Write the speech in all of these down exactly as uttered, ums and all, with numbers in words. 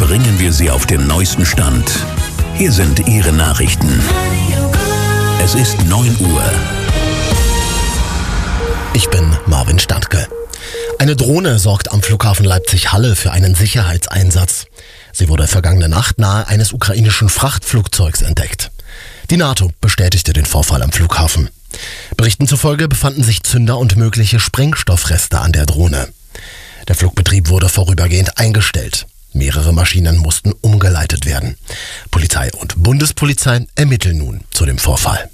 bringen wir Sie auf den neuesten Stand. Hier sind Ihre Nachrichten. Es ist neun Uhr. Ich bin Marvin Standke. Eine Drohne sorgt am Flughafen Leipzig-Halle für einen Sicherheitseinsatz. Sie wurde vergangene Nacht nahe eines ukrainischen Frachtflugzeugs entdeckt. Die NATO bestätigte den Vorfall am Flughafen. Berichten zufolge befanden sich Zünder und mögliche Sprengstoffreste an der Drohne. Der Flugbetrieb wurde vorübergehend eingestellt. Mehrere Maschinen mussten umgeleitet werden. Polizei und Bundespolizei ermitteln nun zu dem Vorfall.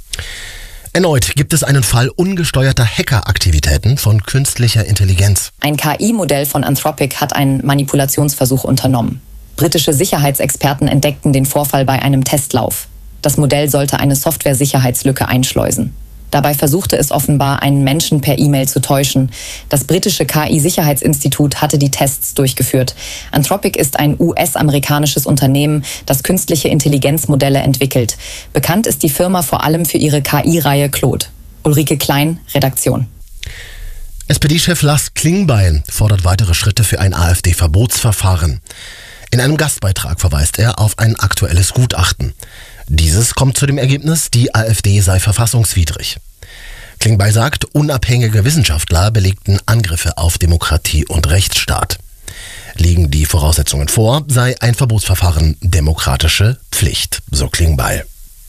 Erneut gibt es einen Fall ungesteuerter Hackeraktivitäten von künstlicher Intelligenz. Ein K I-Modell von Anthropic hat einen Manipulationsversuch unternommen. Britische Sicherheitsexperten entdeckten den Vorfall bei einem Testlauf. Das Modell sollte eine Software-Sicherheitslücke einschleusen. Dabei versuchte es offenbar, einen Menschen per E-Mail zu täuschen. Das britische K I-Sicherheitsinstitut hatte die Tests durchgeführt. Anthropic ist ein U S-amerikanisches Unternehmen, das künstliche Intelligenzmodelle entwickelt. Bekannt ist die Firma vor allem für ihre K I-Reihe Claude. Ulrike Klein, Redaktion. S P D-Chef Lars Klingbeil fordert weitere Schritte für ein AfD-Verbotsverfahren. In einem Gastbeitrag verweist er auf ein aktuelles Gutachten. Dieses kommt zu dem Ergebnis, die AfD sei verfassungswidrig. Klingbeil sagt, unabhängige Wissenschaftler belegten Angriffe auf Demokratie und Rechtsstaat. Liegen die Voraussetzungen vor, sei ein Verbotsverfahren demokratische Pflicht, so Klingbeil.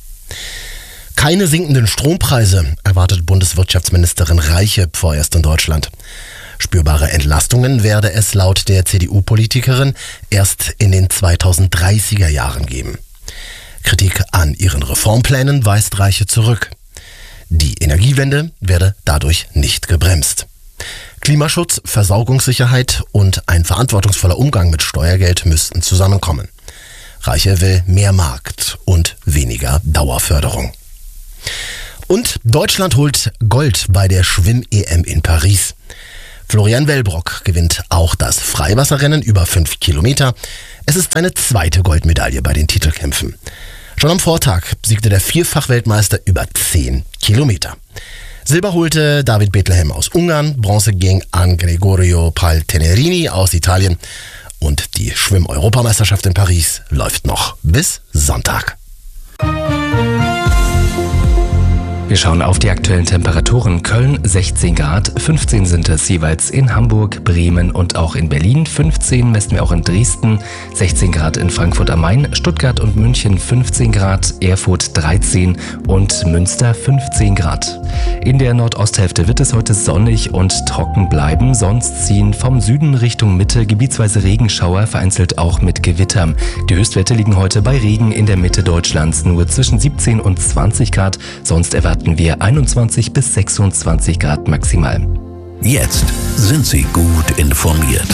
Keine sinkenden Strompreise erwartet Bundeswirtschaftsministerin Reiche vorerst in Deutschland. Spürbare Entlastungen werde es laut der C D U-Politikerin erst in den zweitausenddreißiger Jahren geben. Kritik an ihren Reformplänen weist Reiche zurück. Die Energiewende werde dadurch nicht gebremst. Klimaschutz, Versorgungssicherheit und ein verantwortungsvoller Umgang mit Steuergeld müssten zusammenkommen. Reiche will mehr Markt und weniger Dauerförderung. Und Deutschland holt Gold bei der Schwimm-E M in Paris. Florian Wellbrock gewinnt auch das Freiwasserrennen über fünf Kilometer. Es ist seine zweite Goldmedaille bei den Titelkämpfen. Schon am Vortag siegte der Vierfach-Weltmeister über zehn Kilometer. Silber holte David Bethlehem aus Ungarn, Bronze ging an Gregorio Paltenerini aus Italien und die Schwimm-Europameisterschaft in Paris läuft noch bis Sonntag. Wir schauen auf die aktuellen Temperaturen. Köln sechzehn Grad, fünfzehn sind es jeweils in Hamburg, Bremen und auch in Berlin. fünfzehn messen wir auch in Dresden, sechzehn Grad in Frankfurt am Main, Stuttgart und München fünfzehn Grad, Erfurt dreizehn und Münster fünfzehn Grad. In der Nordosthälfte wird es heute sonnig und trocken bleiben. Sonst ziehen vom Süden Richtung Mitte gebietsweise Regenschauer, vereinzelt auch mit Gewittern. Die Höchstwerte liegen heute bei Regen in der Mitte Deutschlands nur zwischen siebzehn und zwanzig Grad. Sonst erwarten wir einundzwanzig bis sechsundzwanzig Grad maximal. Jetzt sind Sie gut informiert.